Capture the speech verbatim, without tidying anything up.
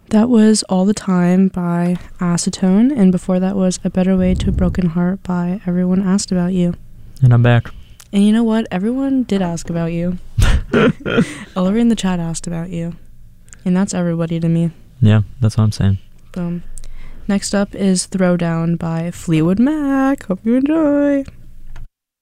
That was All the Time by Acetone, and before that was A Better Way to a Broken Heart by Everyone Asked About You. And I'm back. And you know what? Everyone did ask about you. Ellery in the chat asked about you. And that's everybody to me. Yeah, that's what I'm saying. Boom. Next up is Throwdown by Fleetwood Mac. Hope you enjoy.